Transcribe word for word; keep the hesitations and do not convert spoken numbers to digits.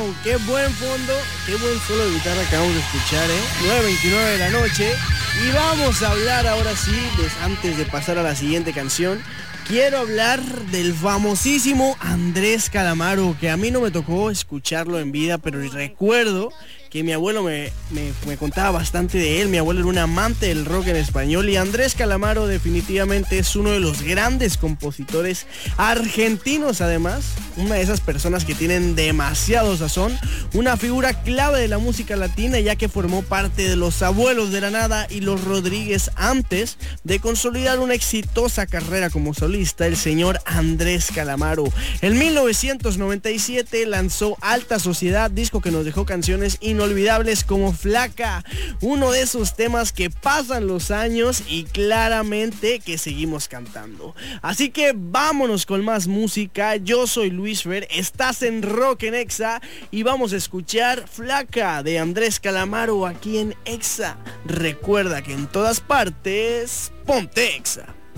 qué buen fondo, qué buen solo de guitarra acabamos de escuchar, ¿eh? nueve veintinueve de la noche. Y vamos a hablar ahora sí, pues, antes de pasar a la siguiente canción, quiero hablar del famosísimo Andrés Calamaro, que a mí no me tocó escucharlo en vida, pero recuerdo que mi abuelo me, me, me contaba bastante de él. Mi abuelo era un amante del rock en español y Andrés Calamaro definitivamente es uno de los grandes compositores argentinos, además, una de esas personas que tienen demasiado sazón, una figura clave de la música latina, ya que formó parte de Los Abuelos de la Nada y Los Rodríguez antes de consolidar una exitosa carrera como solista, el señor Andrés Calamaro. En mil novecientos noventa y siete lanzó Alta Sociedad, disco que nos dejó canciones inolvidables como Flaca, uno de esos temas que pasan los años y claramente que seguimos cantando. Así que vámonos con más música. Yo soy Luis Fer, estás en Rock en Exa y vamos a escuchar Flaca de Andrés Calamaro aquí en Exa. Recuerda que en todas partes, ponte Exa.